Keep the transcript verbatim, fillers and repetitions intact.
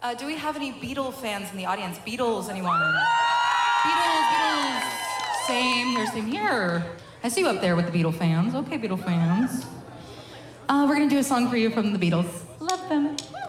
Uh, do we have any Beatle fans in the audience? Beatles, anyone? Beatles, Beatles. Same here, same here. I see you up there with the Beatle fans. Okay, Beatle fans. Uh, we're gonna do a song for you from the Beatles. Love them.